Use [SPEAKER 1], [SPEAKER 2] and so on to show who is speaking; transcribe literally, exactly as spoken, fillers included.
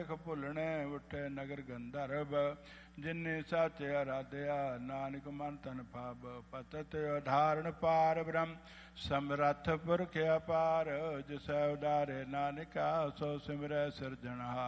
[SPEAKER 1] ਸਿਖ ਭੁੱਲਣੇ ਉਠੇ ਨਗਰ ਗੰਧਰਵ ਜਿਨੇ ਸਾਚੇ ਅਰਾਧਿਆ ਨਾਨਕ ਮਨ ਤਨ ਭਾਵ ਪਤਤ ਉਧਾਰਨ ਪਾਰ ਬ੍ਰਹਮ ਸਮਰੱਥ ਪੁਰਖ ਅਪਾਰ ਜਿਸੈ ਉਦਾਰੇ ਨਾਨਕਾ ਸੋ ਸਿਮਰੈ ਸਿਰਜਣਹਾਰ।